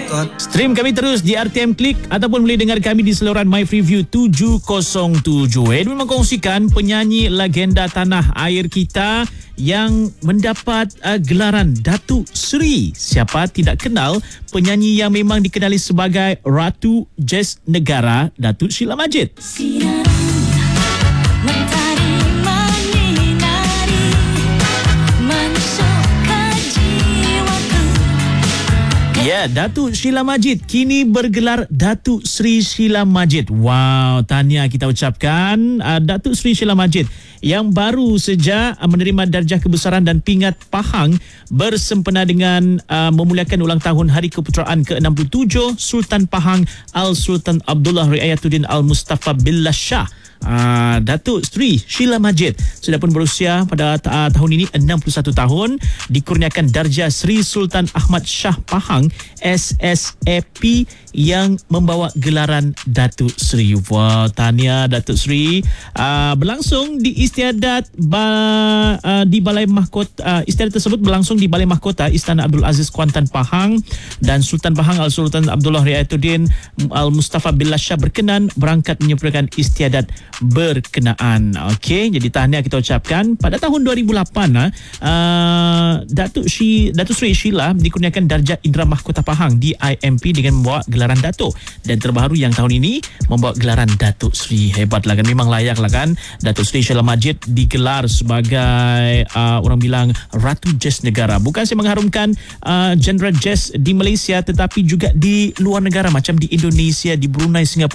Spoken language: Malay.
Stream kami terus di RTM Klik ataupun boleh dengar kami di saluran My Freeview 707. Edwin mengkongsikan penyanyi legenda tanah air kita yang mendapat gelaran Datuk Seri. Siapa tidak kenal penyanyi yang memang dikenali sebagai Ratu Jazz Negara, Datuk Sheila Majid. Ya, Datuk Sheila Majid kini bergelar Datuk Seri Sheila Majid. Wow, tahniah kita ucapkan Datuk Seri Sheila Majid yang baru saja menerima darjah kebesaran dan pingat Pahang bersempena dengan memuliakan ulang tahun Hari Keputeraan ke-67 Sultan Pahang Al-Sultan Abdullah Riayatuddin Al-Mustafa Billah Shah. Datuk Seri Sheila Majid sudah pun berusia pada tahun ini 61 tahun, dikurniakan darjah Seri Sultan Ahmad Shah Pahang SSAP yang membawa gelaran Datuk Seri. Wah, tahniah Datuk Seri. Berlangsung di istiadat di Balai Mahkota. Istiadat tersebut berlangsung di Balai Mahkota Istana Abdul Aziz Kuantan Pahang, dan Sultan Pahang Al-Sultan Abdullah Riayatuddin Al-Mustafa Billah Shah berkenan berangkat menyempurnakan istiadat berkenaan. Okey, jadi tahniah kita ucapkan. Pada tahun 2008 Datuk Seri Sheila dikurniakan darjah Indra Mahkota Pahang di IMP dengan membawa gelaran Datuk, dan terbaru yang tahun ini membawa gelaran Datuk Seri. Hebatlah kan, memang layaklah kan Datuk Seri Sheila Majid digelar sebagai orang bilang Ratu Jazz Negara. Bukan saya mengharumkan genre jazz di Malaysia, tetapi juga di luar negara macam di Indonesia, di Brunei, Singapura